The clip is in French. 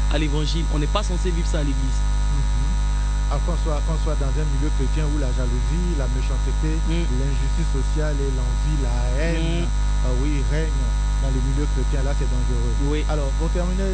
à l'évangile. On n'est pas censé vivre ça à l'église. Alors qu'on soit dans un milieu chrétien où la jalousie, la méchanceté, l'injustice sociale et l'envie, la haine, oui, règne dans le milieu chrétien, là c'est dangereux. Oui. Alors pour terminer